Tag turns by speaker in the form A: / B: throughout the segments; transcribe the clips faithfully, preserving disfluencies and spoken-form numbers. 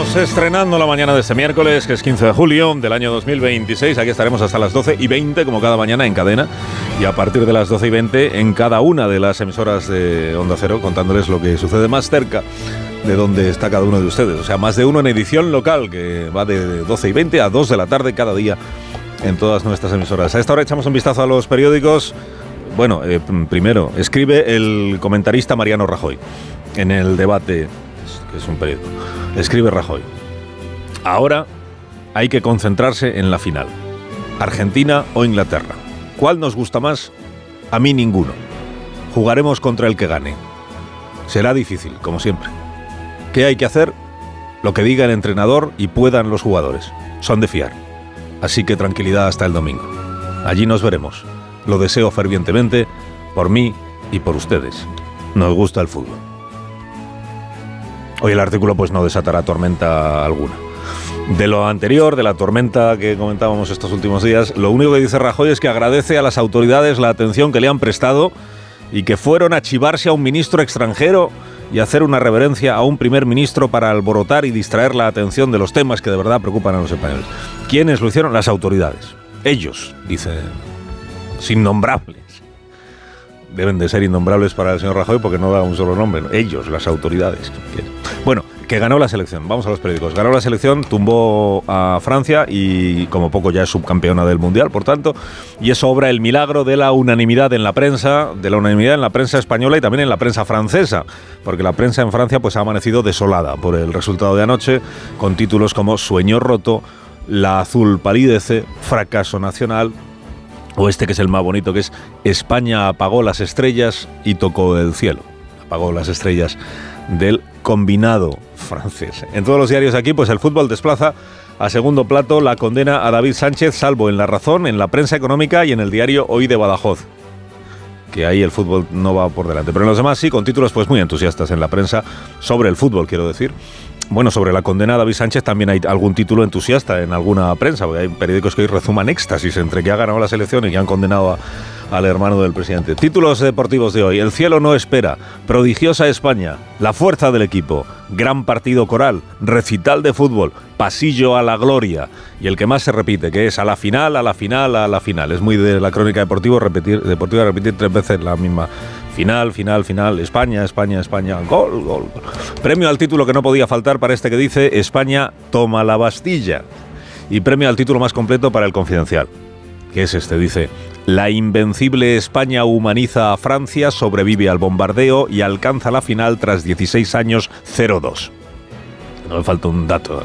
A: Estamos estrenando la mañana de este miércoles, que es quince de julio del año dos mil veintiséis. Aquí estaremos hasta las doce y veinte, como cada mañana, en cadena. Y a partir de las doce y veinte, en cada una de las emisoras de Onda Cero, contándoles lo que sucede más cerca de donde está cada uno de ustedes. O sea, más de uno en edición local, que va de doce y veinte a dos de la tarde cada día en todas nuestras emisoras. A esta hora echamos un vistazo a los periódicos. Bueno, eh, primero, escribe el comentarista Mariano Rajoy en El Debate, que es un periódico. Escribe Rajoy: ahora hay que concentrarse en la final. Argentina o Inglaterra. ¿Cuál nos gusta más? A mí ninguno. Jugaremos contra el que gane. Será difícil, como siempre. ¿Qué hay que hacer? Lo que diga el entrenador y puedan los jugadores. Son de fiar. Así que tranquilidad hasta el domingo. Allí nos veremos. Lo deseo fervientemente, por mí y por ustedes. Nos gusta el fútbol. Hoy el artículo pues no desatará tormenta alguna. De lo anterior, de la tormenta que comentábamos estos últimos días, lo único que dice Rajoy es que agradece a las autoridades la atención que le han prestado y que fueron a chivarse a un ministro extranjero y hacer una reverencia a un primer ministro para alborotar y distraer la atención de los temas que de verdad preocupan a los españoles. ¿Quiénes lo hicieron? Las autoridades. Ellos, dice, innombrables. Deben de ser innombrables para el señor Rajoy porque no da un solo nombre, ¿no? Ellos, las autoridades. Bueno, que ganó la selección. Vamos a los periódicos. Ganó la selección, tumbó a Francia y como poco ya es subcampeona del Mundial, por tanto, y eso obra el milagro de la unanimidad en la prensa, de la unanimidad en la prensa española y también en la prensa francesa, porque la prensa en Francia pues ha amanecido desolada por el resultado de anoche, con títulos como Sueño roto, La azul palidece, Fracaso nacional, o este que es el más bonito, que es España apagó las estrellas y tocó el cielo. Apagó las estrellas del combinado francés. En todos los diarios aquí, pues el fútbol desplaza a segundo plato la condena a David Sánchez, salvo en La Razón, en la prensa económica y en el diario Hoy de Badajoz, que ahí el fútbol no va por delante. Pero en los demás sí, con títulos pues muy entusiastas en la prensa sobre el fútbol, quiero decir. Bueno, sobre la condena a David Sánchez también hay algún título entusiasta en alguna prensa, porque hay periódicos que hoy rezuman éxtasis entre que ha ganado la selección y que han condenado a, al hermano del presidente. Títulos deportivos de hoy: El cielo no espera, prodigiosa España, la fuerza del equipo, gran partido coral, recital de fútbol, pasillo a la gloria, y el que más se repite, que es a la final, a la final, a la final. Es muy de la crónica deportiva repetir, deportiva repetir tres veces la misma. Final, final, final, España, España, España, gol, gol, gol. Premio al título que no podía faltar para este que dice España toma la Bastilla. Y premio al título más completo para El Confidencial, que es este, dice: la invencible España humaniza a Francia, sobrevive al bombardeo y alcanza la final tras dieciséis años, cero dos. No me falta un dato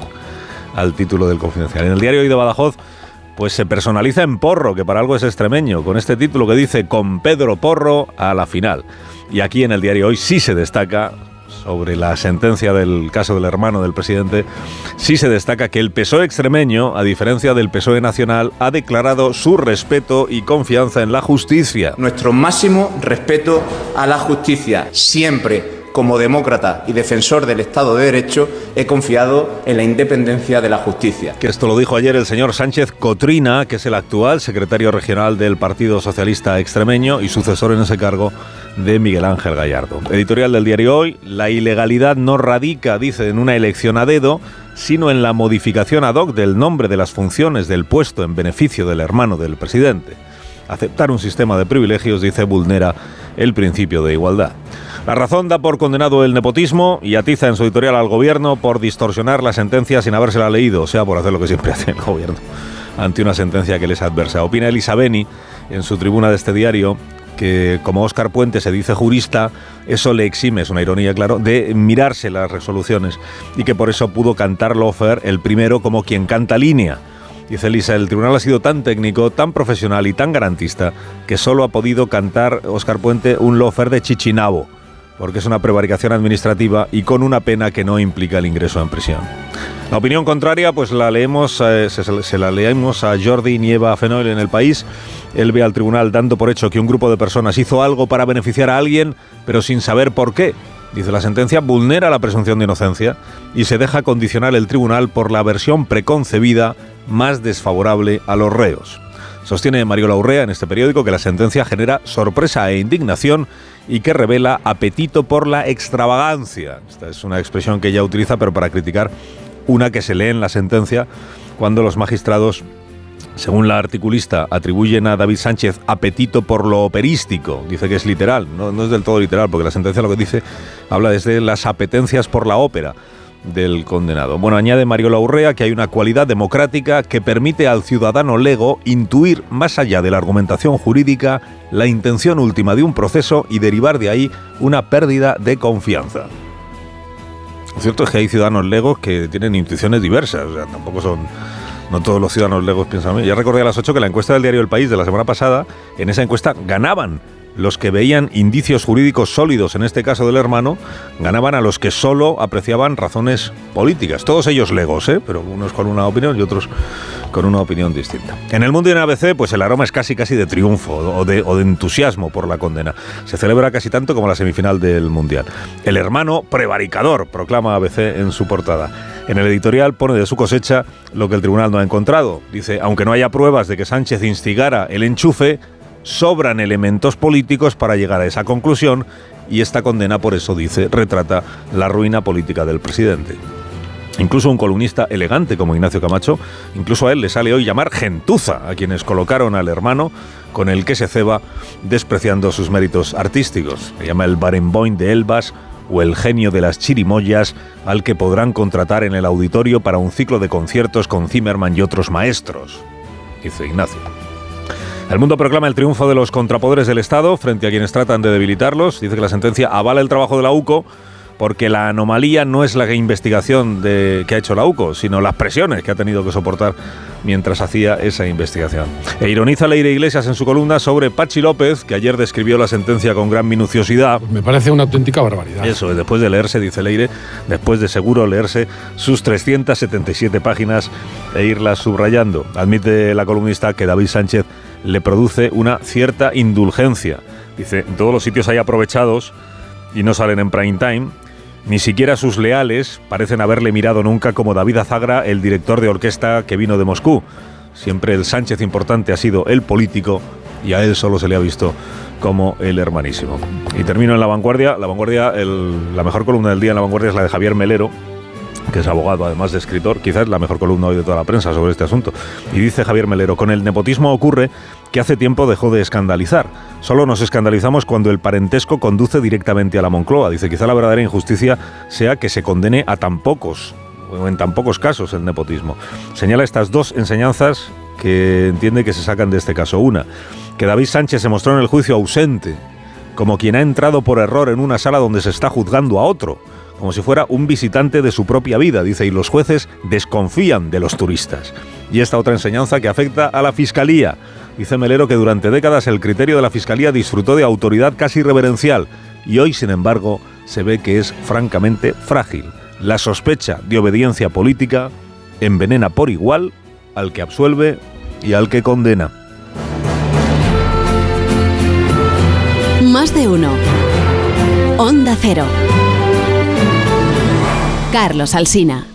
A: al título del Confidencial. En el diario Hoy de Badajoz pues se personaliza en Porro, que para algo es extremeño, con este título que dice Con Pedro Porro a la final. Y aquí en el diario Hoy sí se destaca, sobre la sentencia del caso del hermano del presidente, sí se destaca que el P S O E extremeño, a diferencia del P S O E nacional, ha declarado su respeto y confianza en la justicia.
B: Nuestro máximo respeto a la justicia. Siempre, como demócrata y defensor del Estado de Derecho, he confiado en la independencia de la justicia.
A: Que esto lo dijo ayer el señor Sánchez Cotrina, que es el actual secretario regional del Partido Socialista Extremeño y sucesor en ese cargo de Miguel Ángel Gallardo. Editorial del diario Hoy: la ilegalidad no radica, dice, en una elección a dedo, sino en la modificación ad hoc del nombre de las funciones del puesto en beneficio del hermano del presidente. Aceptar un sistema de privilegios, dice, vulnera el principio de igualdad. La Razón da por condenado el nepotismo y atiza en su editorial al gobierno por distorsionar la sentencia sin habérsela leído, o sea, por hacer lo que siempre hace el gobierno ante una sentencia que les es adversa. Opina Elisa Beni en su tribuna de este diario que, como Óscar Puente se dice jurista, eso le exime, es una ironía, claro, de mirarse las resoluciones y que por eso pudo cantar Lofer el primero como quien canta línea. Dice Elisa: el tribunal ha sido tan técnico, tan profesional y tan garantista que solo ha podido cantar Óscar Puente un Lofer de Chichinabo, porque es una prevaricación administrativa y con una pena que no implica el ingreso en prisión. La opinión contraria, pues la leemos, eh, se, se la leemos a Jordi Nieva Fenoll en El País. Él ve al tribunal dando por hecho que un grupo de personas hizo algo para beneficiar a alguien, pero sin saber por qué. Dice: la sentencia vulnera la presunción de inocencia y se deja condicionar el tribunal por la versión preconcebida más desfavorable a los reos. Sostiene Mariola Urrea en este periódico que la sentencia genera sorpresa e indignación y que revela apetito por la extravagancia. Esta es una expresión que ella utiliza, pero para criticar Una que se lee en la sentencia cuando los magistrados, según la articulista, atribuyen a David Sánchez apetito por lo operístico. Dice que es literal, no, no es del todo literal, porque la sentencia lo que dice, habla desde las apetencias por la ópera del condenado. Bueno, añade Mariola Urrea que hay una cualidad democrática que permite al ciudadano lego intuir, más allá de la argumentación jurídica, la intención última de un proceso y derivar de ahí una pérdida de confianza. Lo cierto es que hay ciudadanos legos que tienen intuiciones diversas, o sea, tampoco son... No todos los ciudadanos legos piensan bien. Ya recordé a las ocho que la encuesta del diario El País de la semana pasada, en esa encuesta ganaban los que veían indicios jurídicos sólidos, en este caso del hermano, ganaban a los que solo apreciaban razones políticas. Todos ellos legos, ¿eh? Pero unos con una opinión y otros con una opinión distinta. En El Mundo y en A B C, pues el aroma es casi casi de triunfo o de, o de entusiasmo por la condena. Se celebra casi tanto como la semifinal del Mundial. El hermano prevaricador, proclama A B C en su portada. En el editorial pone de su cosecha lo que el tribunal no ha encontrado. Dice, aunque no haya pruebas de que Sánchez instigara el enchufe, sobran elementos políticos para llegar a esa conclusión y esta condena, por eso dice, retrata la ruina política del presidente. Incluso un columnista elegante como Ignacio Camacho, incluso a él le sale hoy llamar gentuza a quienes colocaron al hermano con el que se ceba despreciando sus méritos artísticos. Le llama el Barenboim de Elbas o el genio de las chirimoyas al que podrán contratar en el auditorio para un ciclo de conciertos con Zimmerman y otros maestros, dice Ignacio. El Mundo proclama el triunfo de los contrapoderes del Estado frente a quienes tratan de debilitarlos. Dice que la sentencia avala el trabajo de la U C O porque la anomalía no es la investigación de, que ha hecho la U C O, sino las presiones que ha tenido que soportar mientras hacía esa investigación. E ironiza Leire Iglesias en su columna sobre Pachi López, que ayer describió la sentencia con gran minuciosidad.
C: Pues me parece una auténtica barbaridad.
A: Eso, después de leerse, dice Leire, después de seguro leerse sus trescientas setenta y siete páginas e irlas subrayando. Admite la columnista que David Sánchez le produce una cierta indulgencia. Dice, en todos los sitios hay aprovechados y no salen en prime time. Ni siquiera sus leales parecen haberle mirado nunca como David Azagra, el director de orquesta que vino de Moscú. Siempre el Sánchez importante ha sido el político y a él solo se le ha visto como el hermanísimo. Y termino en La Vanguardia. La Vanguardia, el, la mejor columna del día en La Vanguardia es la de Javier Melero, que es abogado además de escritor, quizás la mejor columna hoy de toda la prensa sobre este asunto. Y dice Javier Melero, con el nepotismo ocurre que hace tiempo dejó de escandalizar. Solo nos escandalizamos cuando el parentesco conduce directamente a la Moncloa. Dice, quizá la verdadera injusticia sea que se condene a tan pocos, o en tan pocos casos, el nepotismo. Señala estas dos enseñanzas que entiende que se sacan de este caso. Una, que David Sánchez se mostró en el juicio ausente, como quien ha entrado por error en una sala donde se está juzgando a otro, como si fuera un visitante de su propia vida, dice, y los jueces desconfían de los turistas. Y esta otra enseñanza que afecta a la Fiscalía. Dice Melero que durante décadas el criterio de la Fiscalía disfrutó de autoridad casi reverencial y hoy, sin embargo, se ve que es francamente frágil. La sospecha de obediencia política envenena por igual al que absuelve y al que condena.
D: Más de uno. Onda Cero. Carlos Alsina.